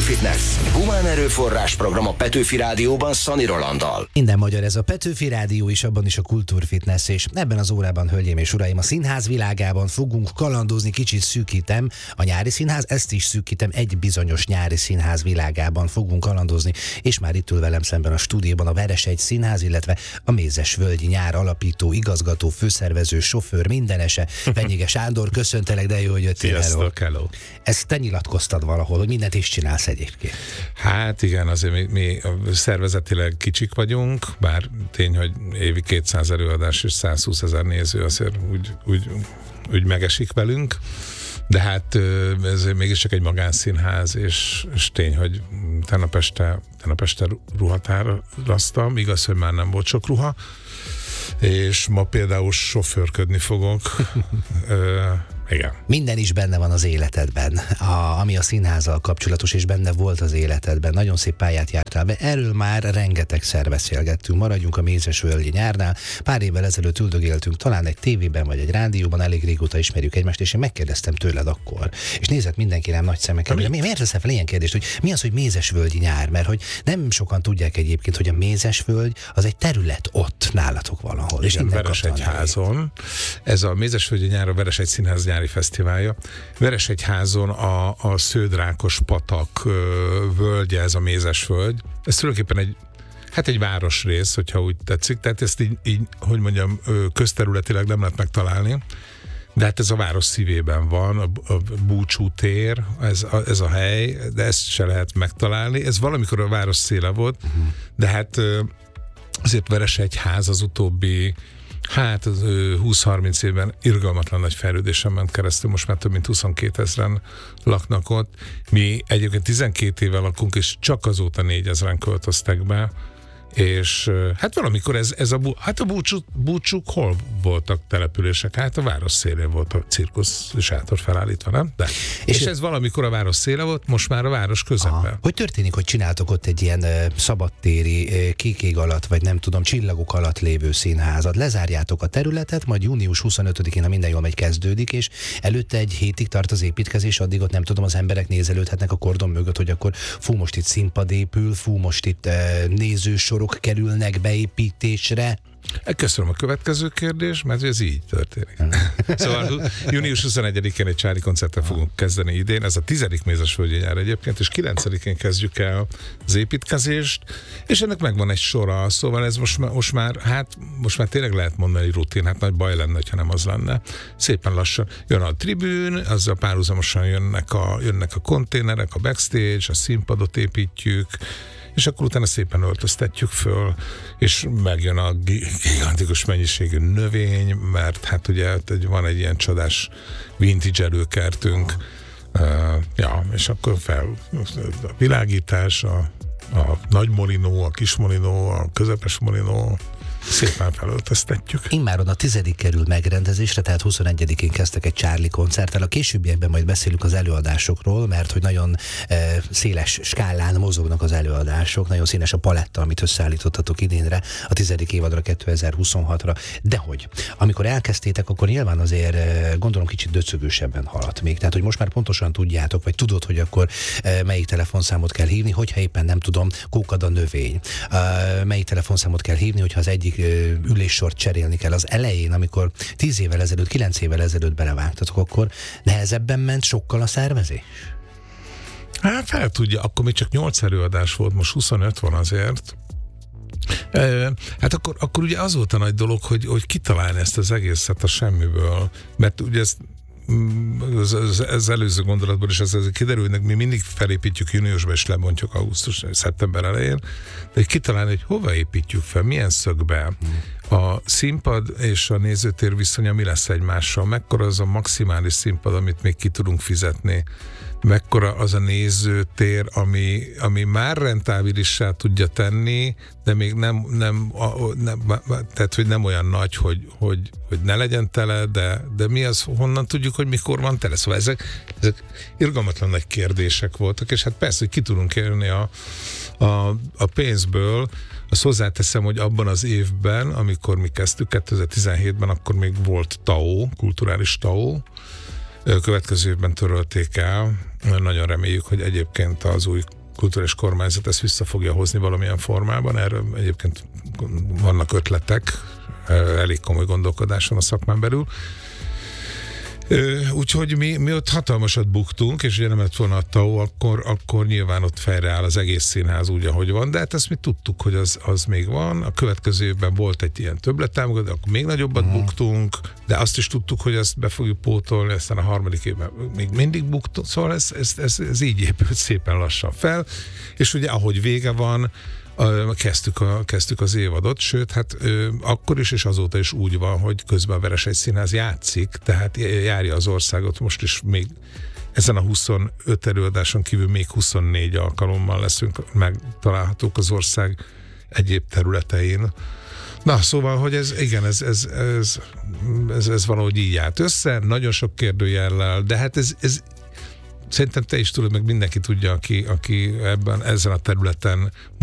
Kultúrfitness. Humán erőforrás program a Petőfi Rádióban Szani Rolanddal. Minden magyar ez a Petőfi Rádió is, abban is a Kultúrfitness, és ebben az órában, hölgyeim és uraim, a színház világában fogunk kalandozni, kicsit szűkítem a nyári színház, ezt is szűkítem, egy bizonyos nyári színház világában fogunk kalandozni, és már itt ül velem szemben a stúdióban a Veresegy Színház, illetve a Mézesvölgyi Nyár alapító, igazgató, főszervező, sofőr, mindenese, Penyige Sándor. Köszöntelek, de jó, hogy jöttél. Sziasztok, hello. Ezt te nyilatkoztad valahol, hogy mindent is csinálsz egyébként. Hát igen, azért mi szervezetileg kicsik vagyunk, bár tény, hogy évi 200 előadás és 120 000 néző azért úgy megesik velünk, de hát ez mégiscsak egy magánszínház, és tény, hogy tegnap este ruhat áraztam, igaz, hogy már nem volt sok ruha, és ma például sofőrködni fogok. Igen. Minden is benne van az életedben, ami a színházzal kapcsolatos, és benne volt az életedben. Nagyon szép pályát jártál be. Erről már rengetegszer beszélgettünk. Maradjunk a Mézesvölgyi Nyárnál. Pár évvel ezelőtt üldögéltünk, talán egy tévében vagy egy rádióban, elég régóta ismerjük egymást, és én megkérdeztem tőled akkor. És nézett mindenki rám nagy szemekkel. Miért teszel fel ilyen kérdést, hogy mi az, hogy Mézesvölgyi Nyár? Mert hogy nem sokan tudják egyébként, hogy a Mézesvölgy az egy terület ott nálatok valahol. Igen, Veresegyházon. Ez a Mézesvölgyi Nyár, a Veresegy Színház nyári fesztiválja. Veresegyházon a Sződrákos patak völgye, ez a Mézesvölgy. Ez tulajdonképpen egy városrész, hogyha úgy tetszik. Tehát ezt így hogy mondjam, közterületileg nem lehet megtalálni. De hát ez a város szívében van, a Búcsú tér, ez a hely, de ezt se lehet megtalálni. Ez valamikor a város széle volt, de hát azért Veresegyház az utóbbi 20-30 évben irgalmatlan nagy fejlődésen ment keresztül, most már több mint 22 000 laknak ott. Mi egyébként 12 éve lakunk, és csak azóta 4 000 költöztek be, és hát valamikor a búcsúk hol voltak települések? Hát a város szélén volt a cirkusz sátor felállítva, nem? De. És ez valamikor a város széle volt, most már a város közepén. Hogy történik, hogy csináltok ott egy ilyen szabadtéri, kék ég alatt, vagy nem tudom, csillagok alatt lévő színházat? Lezárjátok a területet, majd június 25-én, ha minden jól megy, kezdődik, és előtte egy hétig tart az építkezés, addig ott nem tudom, az emberek nézelődhetnek a kordon mögött, hogy akkor most itt színpad épül, most itt nézősorok kerülnek beépítésre. Köszönöm a következő kérdés, mert ez így történik. Szóval június 21-én egy csári koncerttel fogunk kezdeni idén, ez a 10. Mézesvölgyi Nyár egyébként, és 9-én kezdjük el az építkezést, és ennek megvan egy sora, szóval ez most már tényleg lehet mondani rutin, hát nagy baj lenne, ha nem az lenne. Szépen lassan jön a tribűn, azzal párhuzamosan jönnek a konténerek, a backstage, a színpadot építjük, és akkor utána szépen öltöztetjük föl, és megjön a gigantikus mennyiségű növény, mert hát ugye van egy ilyen csodás vintage előkertünk, és akkor a világítás, a nagy molinó, a kis molinó, a közepes molinó, szépen felöltöztetjük. Immáron a 10. kerül megrendezésre, tehát 21-én kezdtek egy Charlie koncerttel. A későbbiekben majd beszélünk az előadásokról, mert hogy nagyon széles skálán mozognak az előadások, nagyon színes a paletta, amit összeállítottatok idénre, a 10. évadra, 2026-ra. Dehogy, amikor elkezdtétek, akkor nyilván azért gondolom kicsit döcögősebben haladt még. Tehát, hogy most már pontosan tudjátok, vagy tudod, hogy akkor melyik telefonszámot kell hívni, hogyha éppen nem tudom, kókad a növény. Melyik telefonszámot kell hívni, hogyha az egyik üléssort cserélni kell. Az elején, amikor 10 évvel ezelőtt, 9 évvel ezelőtt belevágtatok, akkor nehezebben ment sokkal a szervezés? Hát fel tudja, akkor még csak 8 előadás volt, most 25 van azért. Hát akkor ugye az volt a nagy dolog, hogy kitalálni ezt az egészet a semmiből, mert ugye ezt az előző gondolatból is ez kiderül, hogy mi mindig felépítjük júniusban, és lebontjuk szeptember elején, de kitalálni, hogy hova építjük fel, milyen szögbe, a színpad és a nézőtér viszonya mi lesz egymással, mekkora az a maximális színpad, amit még ki tudunk fizetni, mekkora az a nézőtér, ami már rentábilissá tudja tenni, de még nem tehát, hogy nem olyan nagy, hogy ne legyen tele, de mi az, honnan tudjuk, hogy mikor van tele. Szóval ezek irgalmatlan nagy kérdések voltak, és hát persze, hogy ki tudunk élni a pénzből. Azt hozzáteszem, hogy abban az évben, amikor mi kezdtük, 2017-ben, akkor még volt TAO, kulturális TAO, következő évben törölték el. Nagyon reméljük, hogy egyébként az új kulturális kormányzat ezt vissza fogja hozni valamilyen formában. Erről egyébként vannak ötletek, elég komoly gondolkodáson a szakmán belül. Úgyhogy mi ott hatalmasat buktunk, és ugye nem lett volna a TAO, akkor nyilván ott fejreáll az egész színház úgy, ahogy van, de hát ezt mi tudtuk, hogy az még van. A következő évben volt egy ilyen többlettámogatás, akkor még nagyobbat buktunk, de azt is tudtuk, hogy ezt be fogjuk pótolni, aztán a harmadik évben még mindig buktunk, szóval ez így épült szépen lassan fel, és ugye ahogy vége van, kezdtük az évadot, sőt, hát akkor is és azóta is úgy van, hogy közben a Veresegy Színház játszik, tehát járja az országot, most is még ezen a 25 előadáson kívül még 24 alkalommal leszünk megtalálhatók az ország egyéb területein. Na, szóval, hogy ez valahogy így járt össze, nagyon sok kérdőjellel, de hát ez szerintem te is tudod, meg mindenki tudja, aki ezen a területen